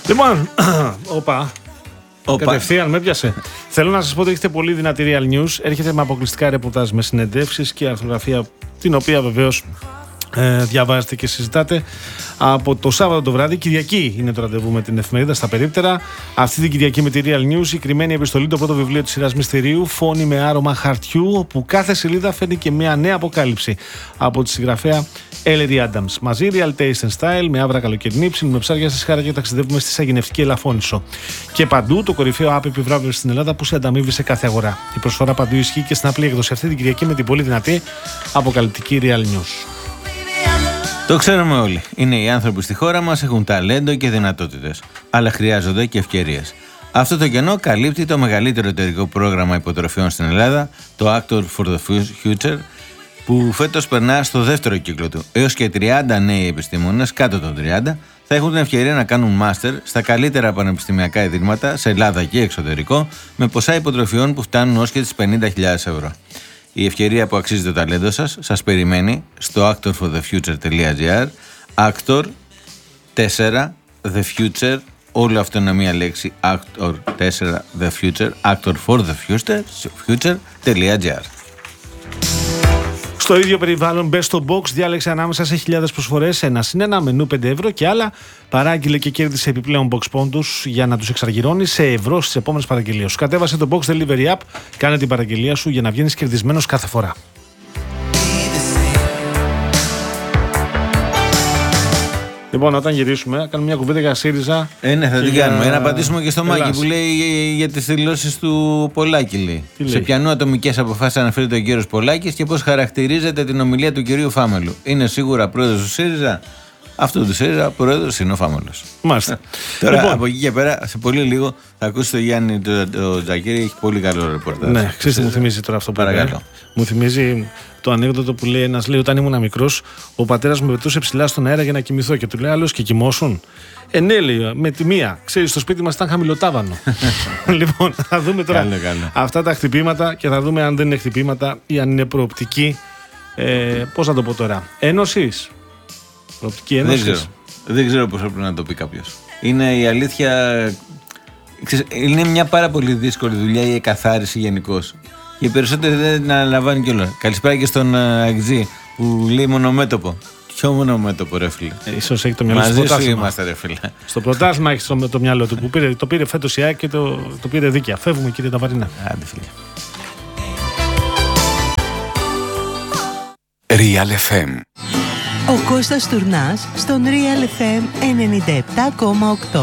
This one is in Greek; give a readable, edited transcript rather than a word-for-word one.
Λοιπόν, κατευθείαν με πιάσε. Θέλω να σας πω ότι έχετε πολύ δυνατή Real News. Έρχεται με αποκλειστικά ρεπορτάζ, με συνεντεύξεις και αρθρογραφία, την οποία βεβαίως διαβάζετε και συζητάτε από το Σάββατο το βράδυ. Κυριακή είναι το ραντεβού με την εφημερίδα στα περίπτερα. Αυτή την Κυριακή με τη Real News, η κρυμμένη επιστολή, το πρώτο βιβλίο της σειράς Μυστηρίου, φόνη με άρωμα χαρτιού, όπου κάθε σελίδα φέρνει και μια νέα αποκάλυψη από τη συγγραφέα Ellery Adams. Μαζί, real taste and style, με άβρα καλοκαιρινή, ψήνουμε ψάρια στη Σχάρα και ταξιδεύουμε στη Σαγηνευτική Ελαφώνησο. Και παντού το κορυφαίο app επιβράβευση στην Ελλάδα που σε ανταμείβει σε κάθε αγορά. Η προσφορά παντού ισχύει και στην απλή έκδοση αυτή την Κυριακή με την πολύ δυνατή αποκαλυπτική Real News. Το ξέρουμε όλοι. Είναι οι άνθρωποι στη χώρα μας, έχουν ταλέντο και δυνατότητες. Αλλά χρειάζονται και ευκαιρίες. Αυτό το κενό καλύπτει το μεγαλύτερο εταιρικό πρόγραμμα υποτροφιών στην Ελλάδα, το Actor for the Future, που φέτος περνά στο δεύτερο κύκλο του. Έως και 30 νέοι επιστήμονες κάτω των 30 θα έχουν την ευκαιρία να κάνουν μάστερ στα καλύτερα πανεπιστημιακά ιδρύματα σε Ελλάδα και εξωτερικό, με ποσά υποτροφιών που φτάνουν ως και τις 50.000 ευρώ. Η ευκαιρία που αξίζει το ταλέντο σας περιμένει στο actorforthefuture.gr. Actor 4 The Future, όλο αυτό είναι μία λέξη. Actor 4 The Future, actorforthefuture.gr. Στο ίδιο περιβάλλον, Best of Box διάλεξε ανάμεσα σε χιλιάδες προσφορές ένα συν ένα μενού 5 ευρώ και άλλα. Παράγγειλε και κέρδισε επιπλέον box πόντους για να τους εξαργυρώνει σε ευρώ στις επόμενες παραγγελίες σου. Κατέβασε το Box Delivery App, κάνε την παραγγελία σου για να βγαίνεις κερδισμένος κάθε φορά. Λοιπόν, όταν γυρίσουμε, θα κάνουμε μια κουβέντα για ΣΥΡΙΖΑ. Ναι, θα την κάνουμε. Να απαντήσουμε και στο Μάκη που λέει για τις δηλώσεις του Πολάκη. Σε ποιανού ατομικές αποφάσεις αναφέρεται ο κύριος Πολάκης και πώς χαρακτηρίζεται την ομιλία του κυρίου Φάμελου. Είναι σίγουρα πρόεδρος του ΣΥΡΙΖΑ? Αυτό του ΣΥΡΙΖΑ πρόεδρος είναι ο Φάμελος. Μάλιστα. Τώρα λοιπόν, από εκεί και πέρα, σε πολύ λίγο θα ακούσει το Γιάννη το Τζακίρη, έχει πολύ καλό ρεπορτάζ. Ναι, ξέρετε, μου θυμίζει τώρα αυτό που παρακαλώ. Μου θυμίζει το ανέκδοτο που λέει ένας, λέει, όταν ήμουν μικρός, ο πατέρας μου πετούσε ψηλά στον αέρα για να κοιμηθώ και του λέει άλλος, και κοιμώσουν? Ναι, λέει, με τη μία. Ξέρεις, στο σπίτι μας ήταν χαμηλοτάβανο. Λοιπόν, θα δούμε τώρα αυτά τα χτυπήματα και θα δούμε αν δεν είναι χτυπήματα ή αν είναι προοπτική. Πώς να το πω τώρα, ένωσης. Προοπτική ένωσης. Δεν ξέρω πώς πρέπει να το πει κάποιος. Είναι η αλήθεια. Είναι μια πάρα πολύ δύσκολη δουλειά η εκαθάριση γενικώς. Οι περισσότεροι δεν αναλαμβάνουν κιόλας. Καλησπέρα και στον Αγτζή που λέει μονομέτωπο. Ποιο μονομέτωπο, ρε φίλε? Ίσως έχει το μυαλό του. Μαζί σου είμαστε, ρε φίλε. Στο πρωτάθλημα έχει το μυαλό του που το πήρε φέτος η ΑΕΚ και το πήρε δίκαια. Φεύγουμε, κύριε Ταβαρίνα. Άντε, φίλε. Real FM. Ο Κώστας Τουρνάς στον Real FM 97,8.